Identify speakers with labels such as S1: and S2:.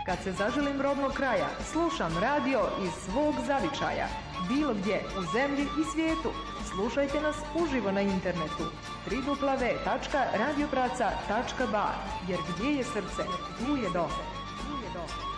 S1: Kad se zaželim rodnog kraja, slušam radio iz svog zavičaja. Bilo gdje, u zemlji i svijetu. Slušajte nas uživo na internetu. www.radiopraca.ba. Jer gdje je srce, tu je dom.